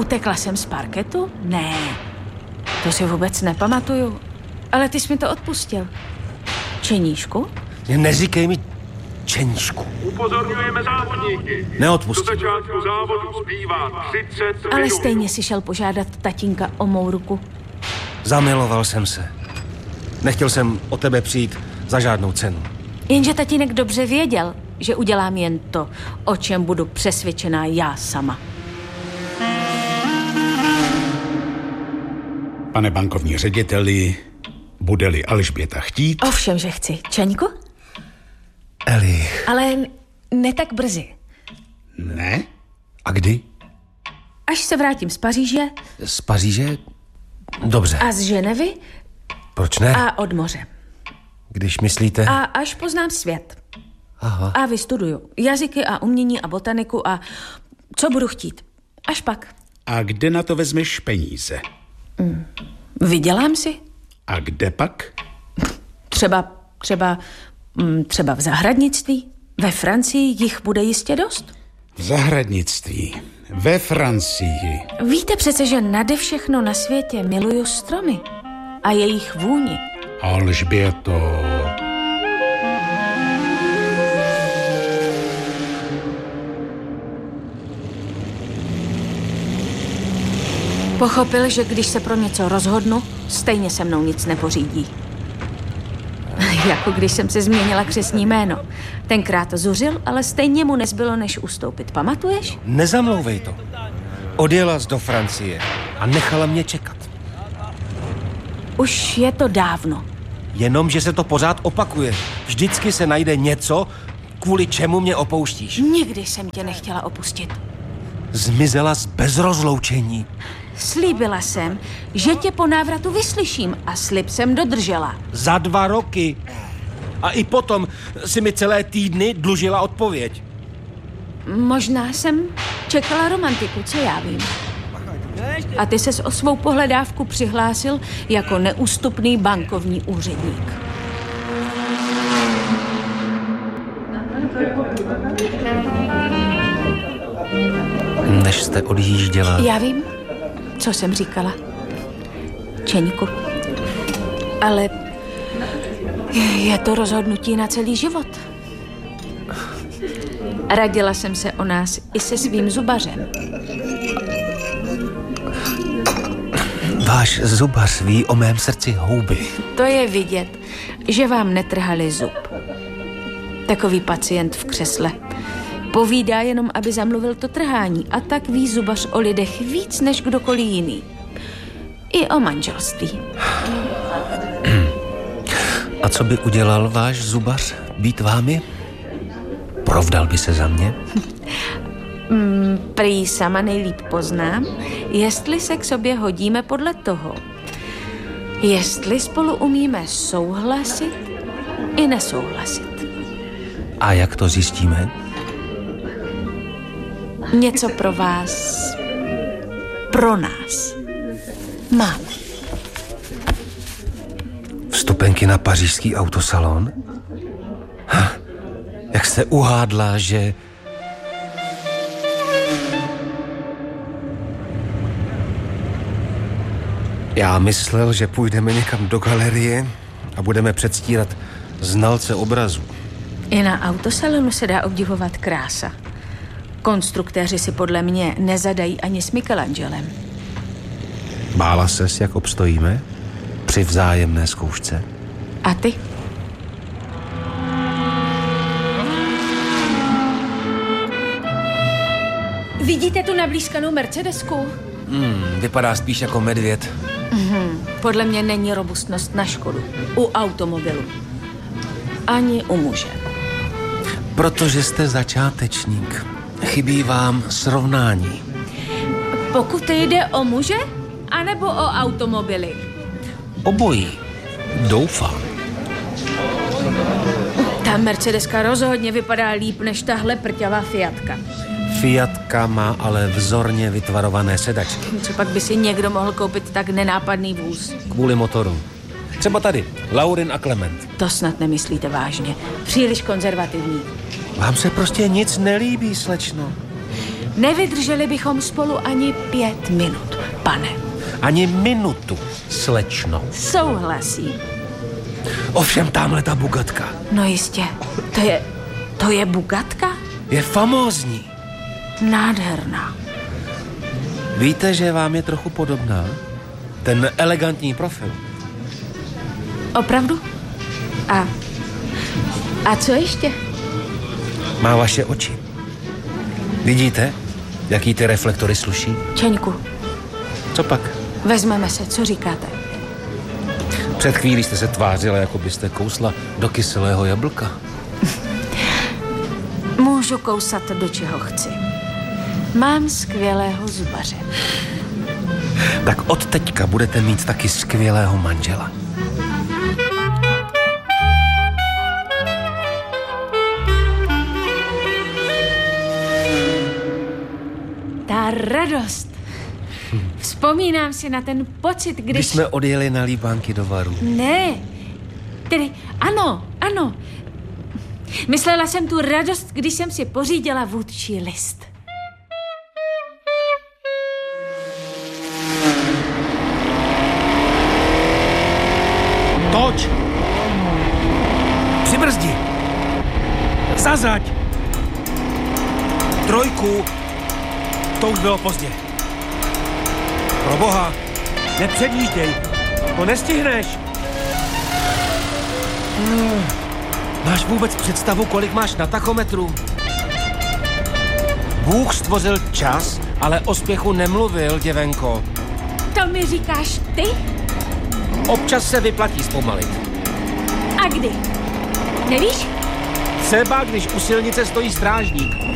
Utekla jsem z parketu? Ne, to si vůbec nepamatuju. Ale ty jsi mi to odpustil. Čeníšku? Neříkej mi Čeníšku. Upozorňujeme závodníky. Neodpustím. Do začátku závodu zbývá 30 minut. Ale stejně si šel požádat tatínka o mou ruku. Zamiloval jsem se. Nechtěl jsem o tebe přijít za žádnou cenu. Jenže tatínek dobře věděl, že udělám jen to, o čem budu přesvědčená já sama. Pane bankovní řediteli, bude-li Alžběta chtít... Ovšem, že chci. Čeňku? Eli. Ale ne tak brzy. Ne? A kdy? Až se vrátím z Paříže. Z Paříže? Dobře. A z Ženevy. Proč ne? A od moře. Když myslíte... A až poznám svět. Aha. A vystuduju jazyky a umění a botaniku a co budu chtít. Až pak. A kde na to vezmeš peníze? Vydělám si? A kde pak? Třeba v zahradnictví. Ve Francii jich bude jistě dost. V zahradnictví. Ve Francii. Víte přece, že nade všechno na světě miluju stromy. A jejich vůni. Alžběto... Pochopil, že když se pro něco rozhodnu, stejně se mnou nic nepořídí. Jako když jsem se změnila křestní jméno. Tenkrát zuřil, ale stejně mu nezbylo, než ustoupit. Pamatuješ? Nezamlouvej to. Odjela jsi do Francie a nechala mě čekat. Už je to dávno. Jenom, že se to pořád opakuje. Vždycky se najde něco, kvůli čemu mě opouštíš. Nikdy jsem tě nechtěla opustit. Zmizela jsi bez rozloučení. Slíbila jsem, že tě po návratu vyslyším a slib jsem dodržela. Za 2 roky. A i potom si mi celé týdny dlužila odpověď. Možná jsem čekala romantiku, co já vím. A ty ses o svou pohledávku přihlásil jako neústupný bankovní úředník. Než jste odjížděla... Já vím, co jsem říkala. Čeňku. Ale je to rozhodnutí na celý život. Radila jsem se o nás i se svým zubařem. Váš zubař ví o mém srdci houby. To je vidět, že vám netrhali zub. Takový pacient v křesle povídá jenom, aby zamluvil to trhání, a tak ví zubař o lidech víc než kdokoliv jiný. I o manželství. A co by udělal váš zubař být vámi? Provdal by se za mě? Prý sama nejlíp poznám, jestli se k sobě hodíme podle toho, jestli spolu umíme souhlasit i nesouhlasit. A jak to zjistíme? Něco pro vás, pro nás mám. Vstupenky na pařížský autosalon? Jak jste uhádla, že... Já myslel, že půjdeme někam do galerie a budeme předstírat znalce obrazů. I na autosalonu se dá obdivovat krása. Konstruktéři si podle mě nezadají ani s Michelangelem. Bála ses, jak obstojíme? Při vzájemné zkoušce? A ty? Vidíte tu nablízkanou Mercedesku? Vypadá spíš jako medvěd. Podle mě není robustnost na škodu. U automobilu. Ani u muže. Protože jste začátečník. Chybí vám srovnání. Pokud jde o muže, anebo o automobily? Obojí. Doufám. Ta Mercedeska rozhodně vypadá líp než tahle prťavá Fiatka. Fiatka má ale vzorně vytvarované sedačky. Co pak by si někdo mohl koupit tak nenápadný vůz? Kvůli motoru. Třeba tady, Laurin a Klement. To snad nemyslíte vážně. Příliš konzervativní. Vám se prostě nic nelíbí, slečno. Nevydrželi bychom spolu ani 5 minut, pane. Ani minutu, slečno. Souhlasím. Ovšem tamhle ta Bugatka. No jistě. To je Bugatka? Je famózní. Nádherná. Víte, že vám je trochu podobná? Ten elegantní profil. Opravdu? A co ještě? Má vaše oči. Vidíte, jaký ty reflektory sluší? Čeňku, Co pak? vezmeme se, co říkáte? Před chvílí jste se tvářila, jako byste kousla do kyselého jablka. Můžu kousat, do čeho chci. Mám skvělého zubaře. Tak od teďka budete mít taky skvělého manžela. Ta radost. Vzpomínám si na ten pocit, Když jsme odjeli na líbánky do Varu. Ne, tedy ano. Myslela jsem tu radost, když jsem si pořídila vůdčí list. Toč! Přibrzdi! Zazrať! 3! To už bylo pozdě. Pro boha, nepředjížděj, to nestihneš. Máš vůbec představu, kolik máš na tachometru? Bůh stvořil čas, ale o spěchu nemluvil, děvenko. To mi říkáš ty? Občas se vyplatí zpomalit. A kdy? Nevíš? Třeba, když u silnice stojí strážník.